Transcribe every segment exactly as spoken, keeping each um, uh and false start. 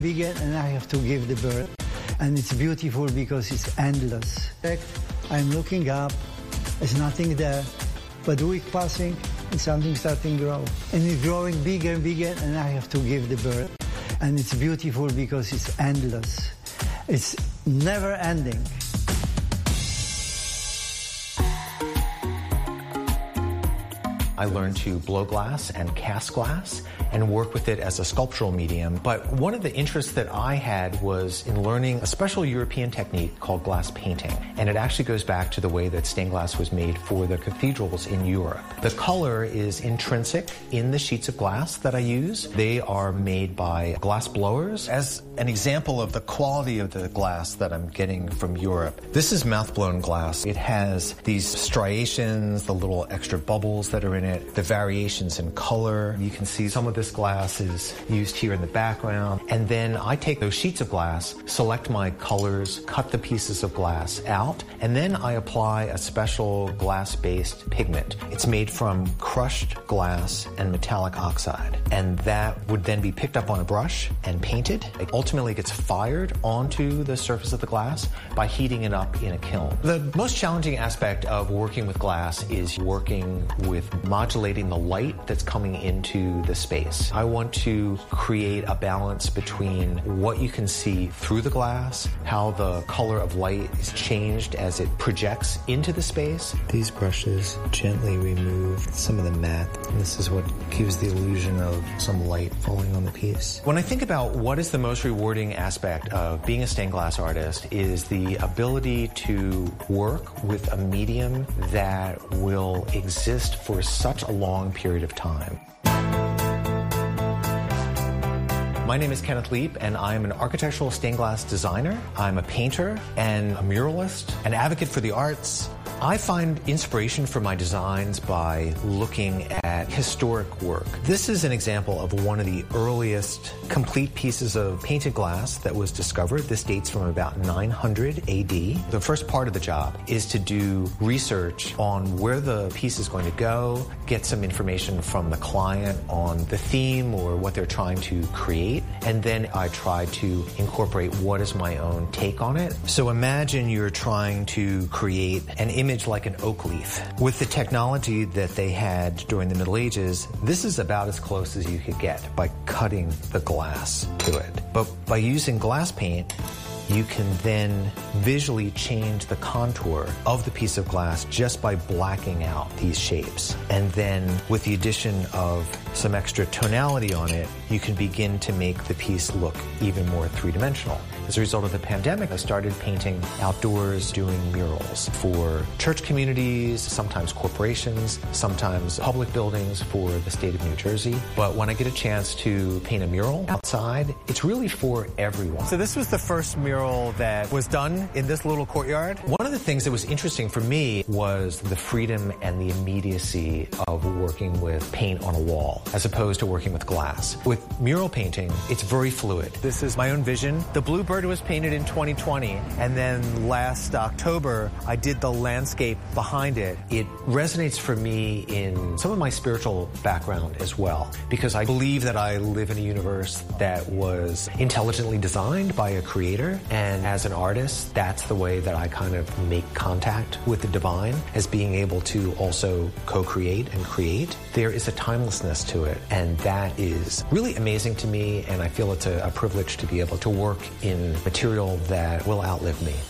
Vegan, and I have to give the birth. And it's beautiful because it's endless. I'm looking up, there's nothing there, but a week passing and something starting to grow. And it's growing bigger and bigger, and I have to give the birth. And it's beautiful because it's endless. It's never ending. I learned to blow glass and cast glass and work with it as a sculptural medium. But one of the interests that I had was in learning a special European technique called glass painting. And it actually goes back to the way that stained glass was made for the cathedrals in Europe. The color is intrinsic in the sheets of glass that I use. They are made by glass blowers. As an example of the quality of the glass that I'm getting from Europe, this is mouth-blown glass. It has these striations, the little extra bubbles that are in it, the variations in color. You can see some of this glass is used here in the background. And then I take those sheets of glass, select my colors, cut the pieces of glass out, and then I apply a special glass-based pigment. It's made from crushed glass and metallic oxide. And that would then be picked up on a brush and painted. It ultimately gets fired onto the surface of the glass by heating it up in a kiln. The most challenging aspect of working with glass is working with modulating the light that's coming into the space. I want to create a balance between what you can see through the glass, how the color of light is changed as it projects into the space. These brushes gently remove some of the matte, and this is what gives the illusion of some light falling on the piece. When I think about what is the most rewarding aspect of being a stained glass artist is the ability to work with a medium that will exist for such a long period of time. My name is Kenneth Leap, and I'm an architectural stained glass designer. I'm a painter and a muralist, an advocate for the arts. I find inspiration for my designs by looking at historic work. This is an example of one of the earliest complete pieces of painted glass that was discovered. This dates from about nine hundred A D. The first part of the job is to do research on where the piece is going to go, get some information from the client on the theme or what they're trying to create, and then I try to incorporate what is my own take on it. So imagine you're trying to create an image like an oak leaf. With the technology that they had during the Middle Ages, this is about as close as you could get by cutting the glass to it. But by using glass paint, you can then visually change the contour of the piece of glass just by blacking out these shapes. And then with the addition of some extra tonality on it, you can begin to make the piece look even more three-dimensional. As a result of the pandemic, I started painting outdoors, doing murals for church communities, sometimes corporations, sometimes public buildings for the state of New Jersey. But when I get a chance to paint a mural outside, it's really for everyone. So this was the first mural that was done in this little courtyard. One of the things that was interesting for me was the freedom and the immediacy of working with paint on a wall, as opposed to working with glass. With mural painting, it's very fluid. This is my own vision. The Bluebird was painted in twenty twenty, and then last October, I did the landscape behind it. It resonates for me in some of my spiritual background as well, because I believe that I live in a universe that was intelligently designed by a creator, and as an artist, that's the way that I kind of make contact with the divine, as being able to also co-create and create. There is a timelessness to it, and that is really amazing to me, and I feel it's a, a privilege to be able to work in material that will outlive me.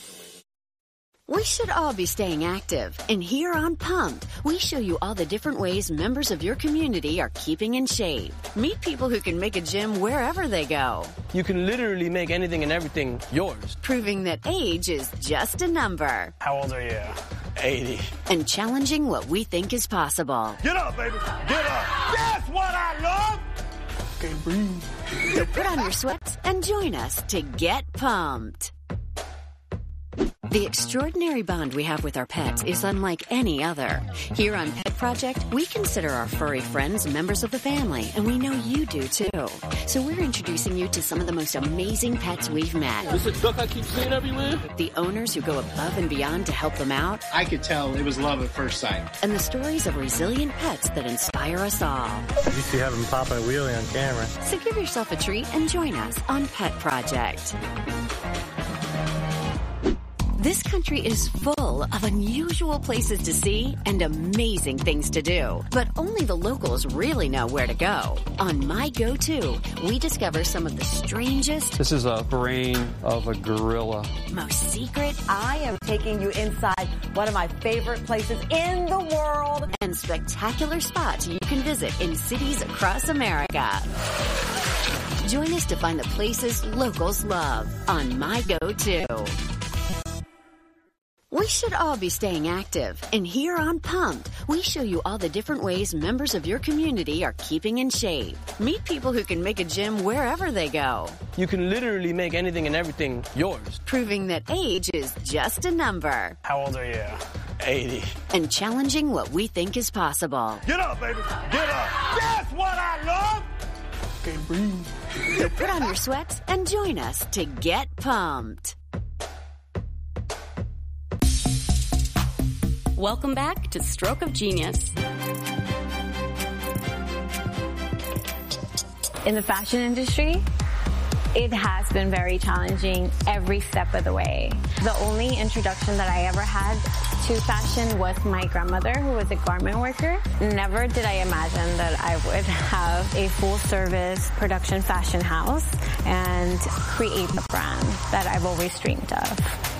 We should all be staying active, and here on Pumped, we show you all the different ways members of your community are keeping in shape. Meet people who can make a gym wherever they go. You can literally make anything and everything yours. Proving that age is just a number. How old are you? eighty. And challenging what we think is possible. Get up, baby. Get up. That's what I love. Can't breathe. So put on your sweats and join us to get pumped. The extraordinary bond we have with our pets is unlike any other. Here on Pet Project, we consider our furry friends members of the family, and we know you do too. So we're introducing you to some of the most amazing pets we've met. This is a duck I keep seeing everywhere. The owners who go above and beyond to help them out. I could tell it was love at first sight. And the stories of resilient pets that inspire us all. You used to have them popping a wheelie on camera. So give yourself a treat and join us on Pet Project. This country is full of unusual places to see and amazing things to do. But only the locals really know where to go. On My Go-To, we discover some of the strangest... This is a brain of a gorilla. ...most secret... I am taking you inside one of my favorite places in the world. ...and spectacular spots you can visit in cities across America. Join us to find the places locals love on My Go-To. We should all be staying active, and here on Pumped, we show you all the different ways members of your community are keeping in shape. Meet people who can make a gym wherever they go. You can literally make anything and everything yours. Proving that age is just a number. How old are you? eighty. And challenging what we think is possible. Get up, baby. Get up. That's what I love. Okay, breathe. So put on your sweats and join us to get pumped. Welcome back to Stroke of Genius. In the fashion industry, it has been very challenging every step of the way. The only introduction that I ever had to fashion was my grandmother, who was a garment worker. Never did I imagine that I would have a full-service production fashion house and create a brand that I've always dreamed of.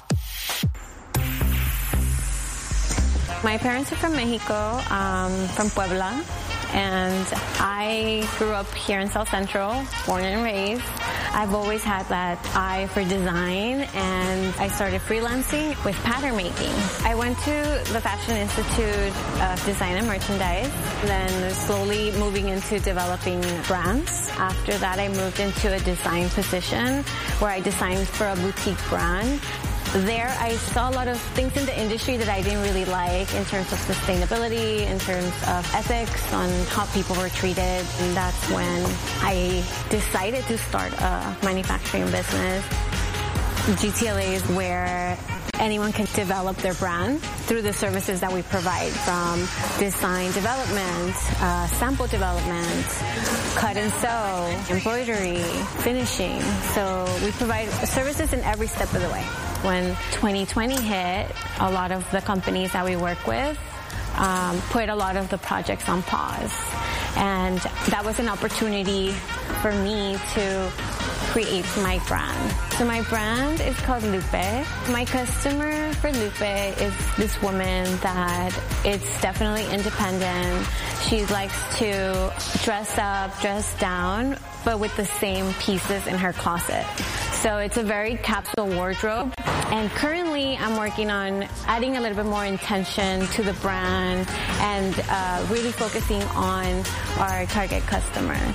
My parents are from Mexico, um, from Puebla, and I grew up here in South Central, born and raised. I've always had that eye for design, and I started freelancing with pattern making. I went to the Fashion Institute of Design and Merchandise, then slowly moving into developing brands. After that, I moved into a design position where I designed for a boutique brand. There, I saw a lot of things in the industry that I didn't really like in terms of sustainability, in terms of ethics, on how people were treated. And that's when I decided to start a manufacturing business. G T L A is where anyone can develop their brand through the services that we provide, from design development, uh, sample development, cut and sew, embroidery, finishing. So we provide services in every step of the way. When twenty twenty hit, a lot of the companies that we work with um, put a lot of the projects on pause. And that was an opportunity for me to create my brand. So my brand is called Lupe. My customer for Lupe is this woman that is definitely independent. She likes to dress up, dress down, but with the same pieces in her closet. So it's a very capsule wardrobe. And currently I'm working on adding a little bit more intention to the brand and uh, really focusing on our target customers.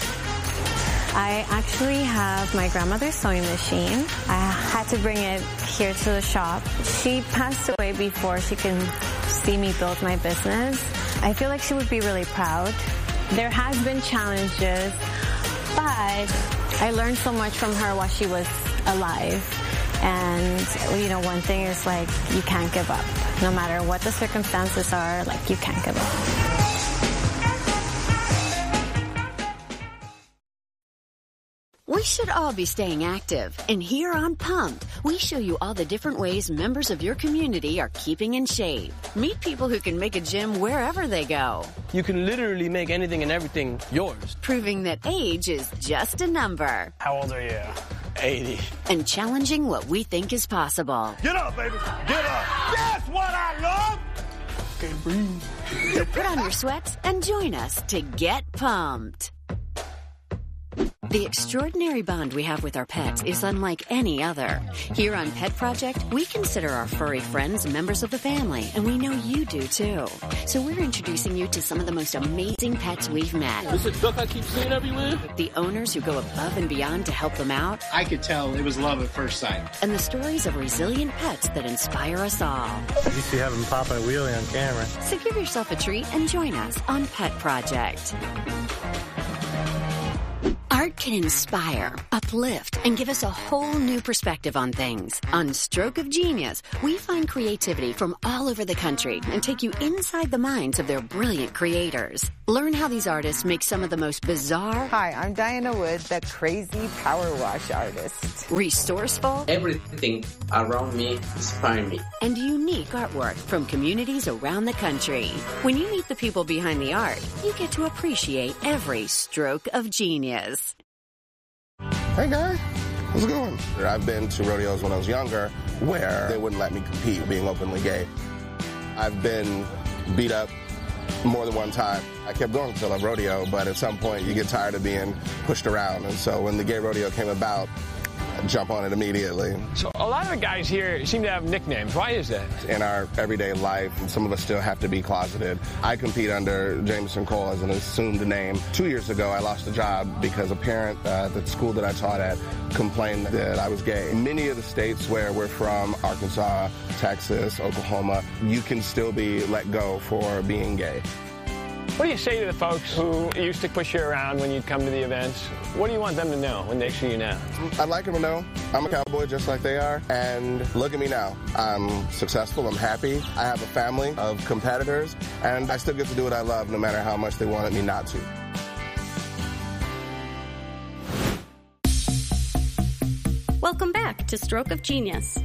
I actually have my grandmother's sewing machine. I had to bring it here to the shop. She passed away before she can see me build my business. I feel like she would be really proud. There has been challenges, but I learned so much from her while she was alive. And, you know, one thing is, like, you can't give up. No matter what the circumstances are, like, you can't give up. We should all be staying active, and here on Pumped, we show you all the different ways members of your community are keeping in shape. Meet people who can make a gym wherever they go. You can literally make anything and everything yours. Proving that age is just a number. How old are you? eighty. And challenging what we think is possible. Get up, baby. Get up. That's what I love. Okay, breathe. So put on your sweats and join us to get pumped. The extraordinary bond we have with our pets is unlike any other. Here on Pet Project, we consider our furry friends members of the family, and we know you do too. So we're introducing you to some of the most amazing pets we've met. This is a duck I keep seeing everywhere? The owners who go above and beyond to help them out. I could tell it was love at first sight. And the stories of resilient pets that inspire us all. You used to have him pop a wheelie on camera. So give yourself a treat and join us on Pet Project. Art can inspire, uplift, and give us a whole new perspective on things. On Stroke of Genius, we find creativity from all over the country and take you inside the minds of their brilliant creators. Learn how these artists make some of the most bizarre... Hi, I'm Diana Wood, the crazy power wash artist. Resourceful... Everything around me inspires me. And unique artwork from communities around the country. When you meet the people behind the art, you get to appreciate every stroke of genius. Hey, guy. How's it going? I've been to rodeos when I was younger where they wouldn't let me compete being openly gay. I've been beat up more than one time. I kept going until a rodeo, but at some point you get tired of being pushed around. And so when the gay rodeo came about, I jump on it immediately. So a lot of the guys here seem to have nicknames. Why is that? In our everyday life, some of us still have to be closeted. I compete under Jameson Cole as an assumed name. Two years ago, I lost a job because a parent uh, at the school that I taught at complained that I was gay. In many of the states where we're from, Arkansas, Texas, Oklahoma, you can still be let go for being gay. What do you say to the folks who used to push you around when you'd come to the events? What do you want them to know when they see you now? I'd like them to know I'm a cowboy just like they are, and look at me now. I'm successful, I'm happy, I have a family of competitors, and I still get to do what I love no matter how much they wanted me not to. Welcome back to Stroke of Genius.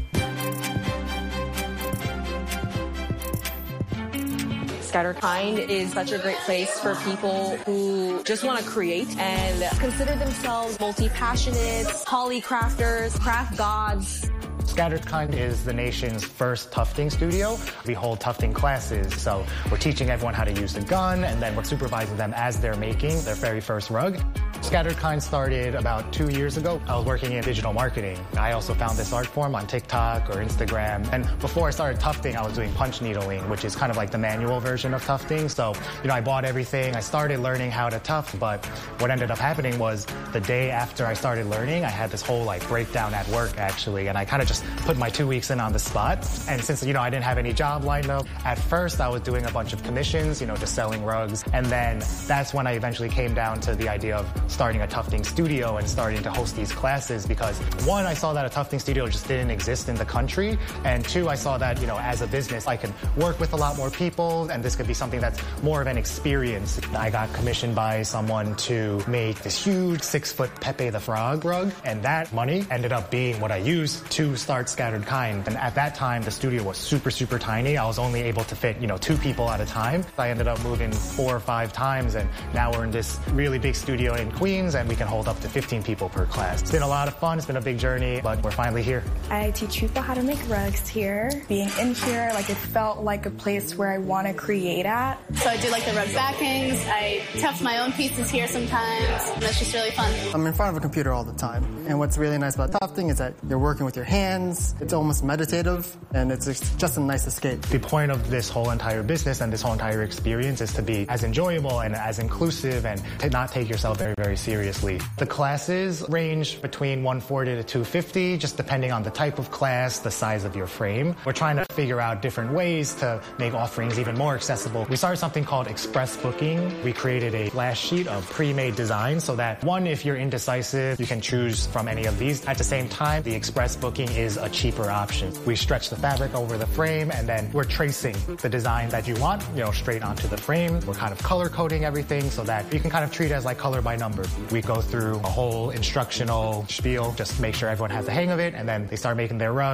Scatterkind is such a great place for people who just want to create and consider themselves multi-passionate, polycrafters, craft gods. Scatterkind is the nation's first tufting studio. We hold tufting classes, so we're teaching everyone how to use the gun, and then we're supervising them as they're making their very first rug. Scatterkind started about two years ago. I was working in digital marketing. I also found this art form on TikTok or Instagram. And before I started tufting, I was doing punch needling, which is kind of like the manual version of tufting. So, you know, I bought everything. I started learning how to tuft, but what ended up happening was the day after I started learning, I had this whole like breakdown at work actually, and I kind of just put my two weeks in on the spot. And since, you know, I didn't have any job lined up, at first I was doing a bunch of commissions, you know, just selling rugs. And then that's when I eventually came down to the idea of starting a tufting studio and starting to host these classes because one, I saw that a tufting studio just didn't exist in the country. And two, I saw that, you know, as a business, I can work with a lot more people and this could be something that's more of an experience. I got commissioned by someone to make this huge six foot Pepe the Frog rug. And that money ended up being what I used to start Scatterkind. And at that time, the studio was super, super tiny. I was only able to fit, you know, two people at a time. I ended up moving four or five times and now we're in this really big studio in Queens and we can hold up to fifteen people per class. It's been a lot of fun. It's been a big journey, but we're finally here. I teach people how to make rugs here. Being in here, like it felt like a place where I want to create at. So I do like the rug backings. I tuft my own pieces here sometimes. And it's just really fun. I'm in front of a computer all the time. And what's really nice about tufting is that you're working with your hands. It's almost meditative and it's just a nice escape. The point of this whole entire business and this whole entire experience is to be as enjoyable and as inclusive and to not take yourself very, very seriously. The classes range between one forty to two fifty, just depending on the type of class, the size of your frame. We're trying to figure out different ways to make offerings even more accessible. We started something called Express Booking. We created a flash sheet of pre-made designs so that, one, if you're indecisive, you can choose from any of these. At the same time, the Express Booking is a cheaper option. We stretch the fabric over the frame and then we're tracing the design that you want, you know, straight onto the frame. We're kind of color coding everything so that you can kind of treat it as like color by number. We go through a whole instructional spiel, just make sure everyone has the hang of it, and then they start making their rug.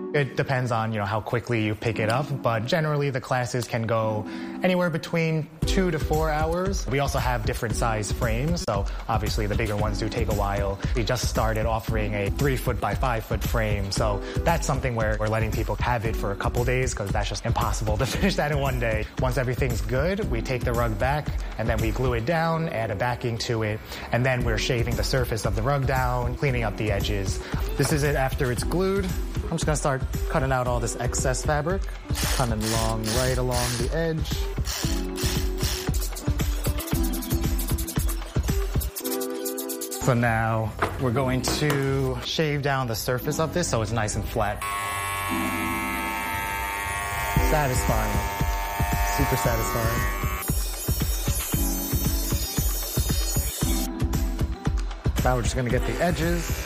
It depends on, you know, how quickly you pick it up, but generally the classes can go anywhere between two to four hours. We also have different size frames, so obviously the bigger ones do take a while. We just started offering a three foot by five foot frame, so that's something where we're letting people have it for a couple days because that's just impossible to finish that in one day. Once everything's good, we take the rug back and then we glue it down, add a backing to it, and then we're shaving the surface of the rug down, cleaning up the edges. This is it after it's glued. I'm just gonna start cutting out all this excess fabric, coming along right along the edge. So now we're going to shave down the surface of this so it's nice and flat. Satisfying. Super satisfying. Now we're just gonna get the edges.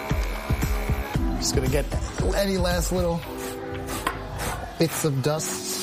Just gonna get any last little bits of dust